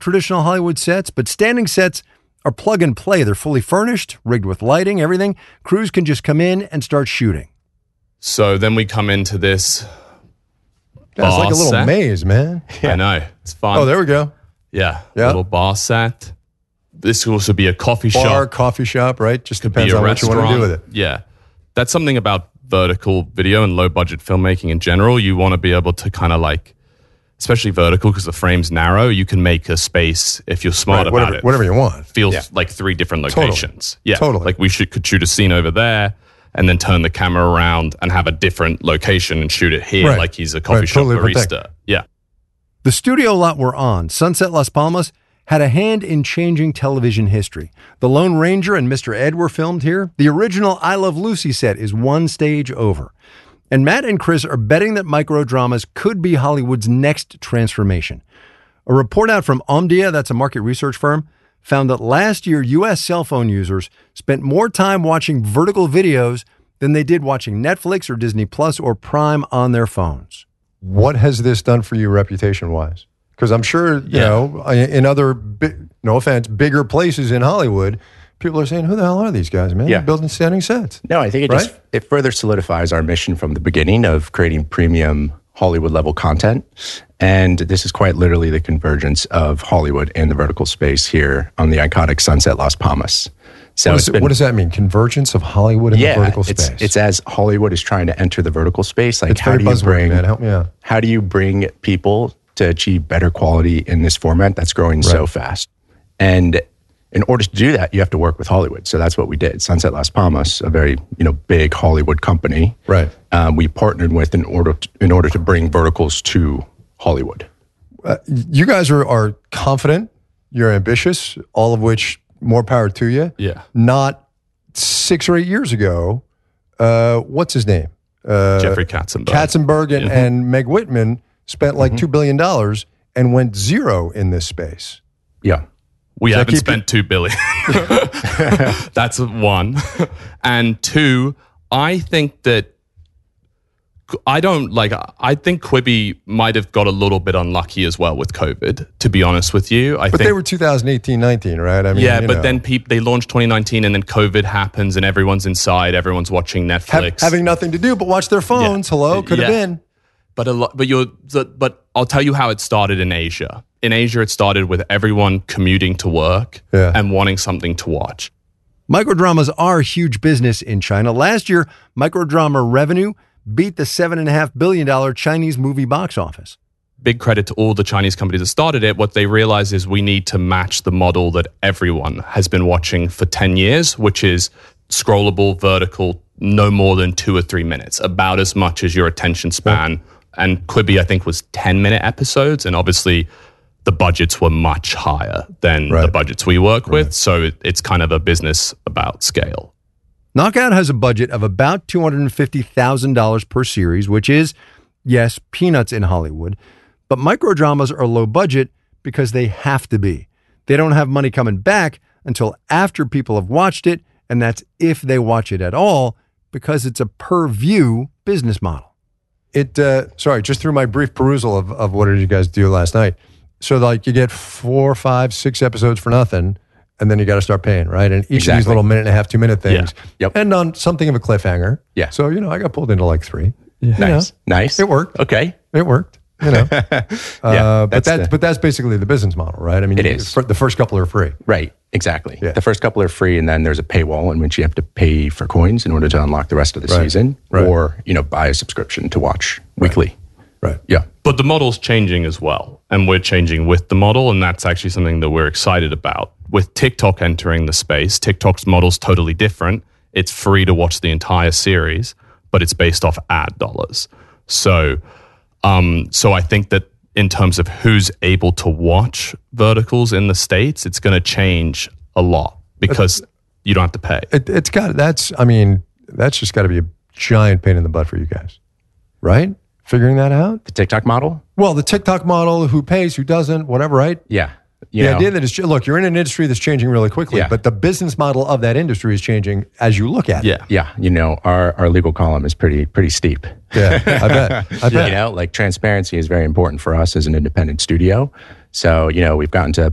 traditional Hollywood sets, but standing sets are plug and play. They're fully furnished, rigged with lighting, everything. Crews can just come in and start shooting. So then we come into this Yeah, it's like a little set. maze, man. I know. It's fun. Oh, there we go. Yeah. Yeah. Little bar set. This could also be a coffee Bar, shop. coffee shop, right? Just Could depends be a on what you restaurant. want to do with it. Yeah. That's something about vertical video and low budget filmmaking in general. You want to be able to kind of like, especially vertical because the frame's narrow, you can make a space, if you're smart Right, about it. whatever you want. Feels like 3 different locations. Yeah. Totally. Like we could shoot a scene over there and then turn the camera around and have a different location and shoot it here Right. like he's a coffee Right, shop totally different barista. Yeah. The studio lot we're on, Sunset Las Palmas, had a hand in changing television history. The Lone Ranger and Mr. Ed were filmed here. The original I Love Lucy set is one stage over. And Matt and Chris are betting that microdramas could be Hollywood's next transformation. A report out from Omdia, that's a market research firm, found that last year U.S. cell phone users spent more time watching vertical videos than they did watching Netflix or Disney Plus or Prime on their phones. What has this done for you reputation-wise? Because I'm sure, you know, in other, no offense, bigger places in Hollywood, people are saying, who the hell are these guys, man? Yeah. They're building standing sets. No, I think it further solidifies our mission from the beginning of creating premium Hollywood level content. And this is quite literally the convergence of Hollywood and the vertical space here on the iconic Sunset Las Palmas. So What does that mean? Convergence of Hollywood and the vertical space? It's as Hollywood is trying to enter the vertical space. Like, It's very buzzwordy, man. Help me out. How do you bring people to achieve better quality in this format that's growing so fast? And in order to do that, you have to work with Hollywood. So that's what we did. Sunset Las Palmas, a very big Hollywood company, Right. we partnered with in order to bring verticals to Hollywood. You guys are confident. You're ambitious, all of which more power to you. Yeah. Not 6 or 8 years ago, what's his name? Jeffrey Katzenberg. Katzenberg and Meg Whitman spent like $2 billion and went zero in this space. Yeah. We Does that haven't keep spent $2 billion. That's one. And two, I think Quibi might have got a little bit unlucky as well with COVID, to be honest with you. But they were 2018-19, right? I mean, yeah, but then they launched 2019 and then COVID happens and everyone's inside, everyone's watching Netflix. having nothing to do but watch their phones. Hello, could have been. But I'll tell you how it started in Asia. In Asia, it started with everyone commuting to work and wanting something to watch. Microdramas are a huge business in China. Last year, microdrama revenue beat the $7.5 billion Chinese movie box office. Big credit to all the Chinese companies that started it. What they realized is we need to match the model that everyone has been watching for 10 years, which is scrollable, vertical, no more than 2 or 3 minutes, about as much as your attention span. And Quibi, I think, was 10-minute episodes. And obviously, the budgets were much higher than the budgets we work with. So it's kind of a business about scale. Knockout has a budget of about $250,000 per series, which is, yes, peanuts in Hollywood. But microdramas are low budget because they have to be. They don't have money coming back until after people have watched it, and that's if they watch it at all, because it's a per-view business model. Just through my brief perusal of what did you guys do last night. So like you get 4, 5, 6 episodes for nothing, and then you got to start paying, right? And each of these little 1.5, 2 minute things end on something of a cliffhanger. Yeah. So, I got pulled into like 3. Yeah. Nice. It worked. Okay. It worked. But that's that's basically the business model, right? I mean, it is. The first couple are free. Right. Exactly. Yeah. The first couple are free, and then there's a paywall in which you have to pay for coins in order to unlock the rest of the season, or buy a subscription to watch weekly. Right. Yeah. But the model's changing as well, and we're changing with the model, and that's actually something that we're excited about. With TikTok entering the space, TikTok's model's totally different. It's free to watch the entire series, but it's based off ad dollars. So I think that in terms of who's able to watch verticals in the States, it's going to change a lot because you don't have to pay. That's just got to be a giant pain in the butt for you guys, right? Figuring that out? The TikTok model? Well, the TikTok model, who pays, who doesn't, whatever, right? Yeah. The idea that it's, look, you're in an industry that's changing really quickly, but the business model of that industry is changing as you look at it. Yeah. Our legal column is pretty steep. Yeah, I bet. Transparency is very important for us as an independent studio. So, we've gotten to